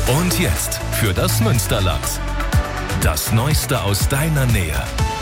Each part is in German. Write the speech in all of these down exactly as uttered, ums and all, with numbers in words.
Und jetzt für das Münsterland. Das Neueste aus deiner Nähe.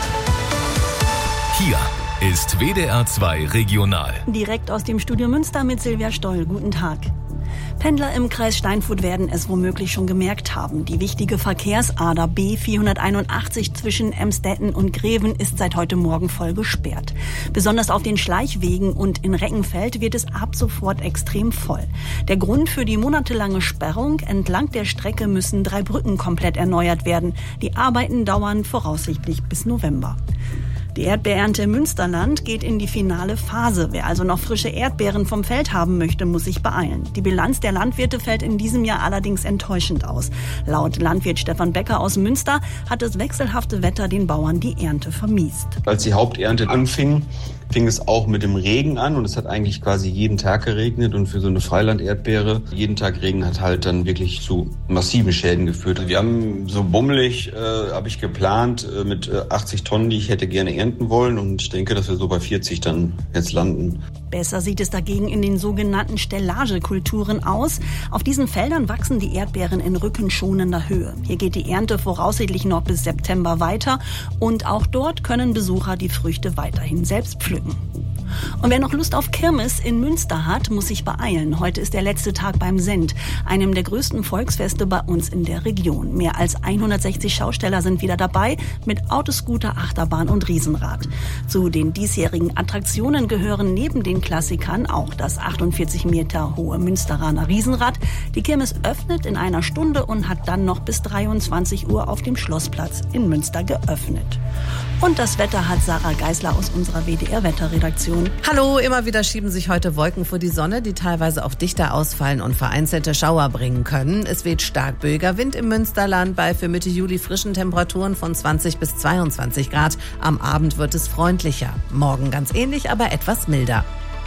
Hier ist W D R zwei Regional. Direkt aus dem Studio Münster mit Silvia Stoll. Guten Tag. Pendler im Kreis Steinfurt werden es womöglich schon gemerkt haben. Die wichtige Verkehrsader B vierhunderteinundachtzig zwischen Emstetten und Greven ist seit heute Morgen voll gesperrt. Besonders auf den Schleichwegen und in Reckenfeld wird es ab sofort extrem voll. Der Grund für die monatelange Sperrung: entlang der Strecke müssen drei Brücken komplett erneuert werden. Die Arbeiten dauern voraussichtlich bis November. Die Erdbeerernte im Münsterland geht in die finale Phase. Wer also noch frische Erdbeeren vom Feld haben möchte, muss sich beeilen. Die Bilanz der Landwirte fällt in diesem Jahr allerdings enttäuschend aus. Laut Landwirt Stefan Becker aus Münster hat das wechselhafte Wetter den Bauern die Ernte vermiest. Als die Haupternte anfing, fing es auch mit dem Regen an und es hat eigentlich quasi jeden Tag geregnet, und für so eine Freiland-Erdbeere, jeden Tag Regen hat halt dann wirklich zu massiven Schäden geführt. Wir haben so bummelig, äh, habe ich geplant, äh, mit äh, achtzig Tonnen, die ich hätte gerne ernten wollen, und ich denke, dass wir so bei vierzig dann jetzt landen. Besser sieht es dagegen in den sogenannten Stellagekulturen aus. Auf diesen Feldern wachsen die Erdbeeren in rückenschonender Höhe. Hier geht die Ernte voraussichtlich noch bis September weiter, und auch dort können Besucher die Früchte weiterhin selbst pflücken. Und wer noch Lust auf Kirmes in Münster hat, muss sich beeilen. Heute ist der letzte Tag beim Send, einem der größten Volksfeste bei uns in der Region. Mehr als hundertsechzig Schausteller sind wieder dabei, mit Autoscooter, Achterbahn und Riesenrad. Zu den diesjährigen Attraktionen gehören neben den Klassikern auch das achtundvierzig Meter hohe Münsteraner Riesenrad. Die Kirmes öffnet in einer Stunde und hat dann noch bis dreiundzwanzig Uhr auf dem Schlossplatz in Münster geöffnet. Und das Wetter hat Sarah Geisler aus unserer W D R-Wetterredaktion. Hallo, immer wieder schieben sich heute Wolken vor die Sonne, die teilweise auch dichter ausfallen und vereinzelte Schauer bringen können. Es weht stark böiger Wind im Münsterland bei für Mitte Juli frischen Temperaturen von zwanzig bis zweiundzwanzig Grad. Am Abend wird es freundlicher. Morgen ganz ähnlich, aber etwas milder.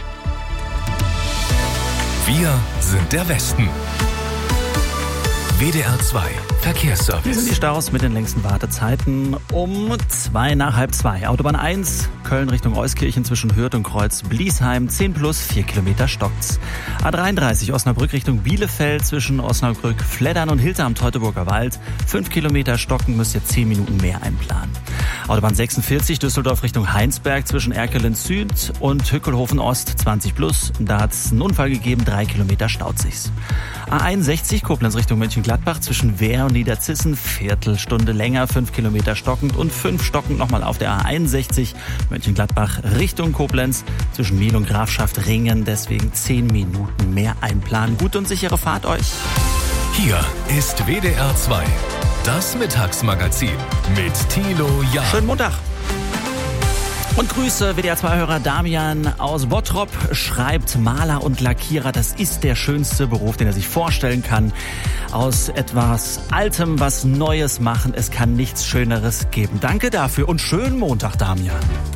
Wir sind der Westen. W D R zwei Verkehrsservice. Hier sind die Staus mit den längsten Wartezeiten um zwei nach halb zwei. Autobahn eins, Köln Richtung Euskirchen zwischen Hürth und Kreuz-Bliesheim, zehn plus, vier Kilometer stockt's. A dreiunddreißig, Osnabrück Richtung Bielefeld zwischen Osnabrück, Fleddern und Hilter am Teutoburger Wald, fünf Kilometer stocken, müsst ihr zehn Minuten mehr einplanen. Autobahn sechsundvierzig, Düsseldorf Richtung Heinsberg zwischen Erkelen Süd und Hückelhofen Ost, zwanzig plus. Da hat's einen Unfall gegeben, drei Kilometer staut sich's. A einundsechzig, Koblenz Richtung Mönchengladbach zwischen Wehr und Niederzissen, Viertelstunde länger, fünf Kilometer stockend und fünf stockend nochmal auf der A einundsechzig, Mönchengladbach Richtung Koblenz zwischen Miel und Grafschaft Ringen, deswegen zehn Minuten mehr einplanen. Gute und sichere Fahrt euch. Hier ist W D R zwei, das Mittagsmagazin mit Thilo Jahn. Schönen Montag. Und Grüße, W D R zwei-Hörer Damian aus Bottrop schreibt: Maler und Lackierer, das ist der schönste Beruf, den er sich vorstellen kann. Aus etwas Altem was Neues machen, es kann nichts Schöneres geben. Danke dafür und schönen Montag, Damian.